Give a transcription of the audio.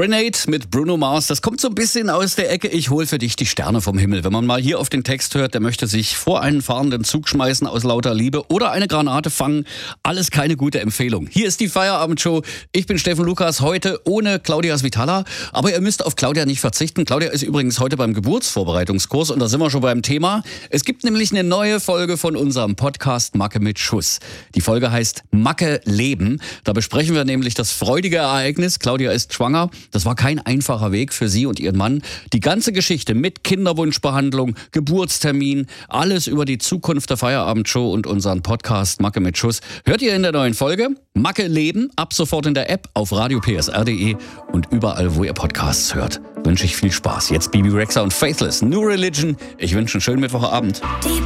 Grenade mit Bruno Mars, das kommt so ein bisschen aus der Ecke, ich hol für dich die Sterne vom Himmel. Wenn man mal hier auf den Text hört, der möchte sich vor einen fahrenden Zug schmeißen aus lauter Liebe oder eine Granate fangen, alles keine gute Empfehlung. Hier ist die Feierabendshow, ich bin Steffen Lukas, heute ohne Claudia Svitala, aber ihr müsst auf Claudia nicht verzichten. Claudia ist übrigens heute beim Geburtsvorbereitungskurs und da sind wir schon beim Thema. Es gibt nämlich eine neue Folge von unserem Podcast Macke mit Schuss. Die Folge heißt Macke leben. Da besprechen wir nämlich das freudige Ereignis. Claudia ist schwanger. Das war kein einfacher Weg für sie und ihren Mann. Die ganze Geschichte mit Kinderwunschbehandlung, Geburtstermin, alles über die Zukunft der Feierabendshow und unseren Podcast Macke mit Schuss hört ihr in der neuen Folge. Macke leben, ab sofort in der App, auf radiopsr.de und überall, wo ihr Podcasts hört. Wünsche ich viel Spaß. Jetzt Bibi Rexha und Faithless, New Religion. Ich wünsche einen schönen Mittwochabend. Die